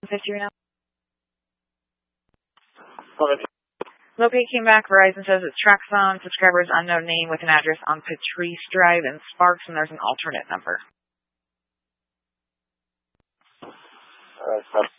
53 now. Well, Locate came back. Verizon says it's TracFone. Subscriber is unknown name with an address on Patrice Drive in Sparks, and there's an alternate number.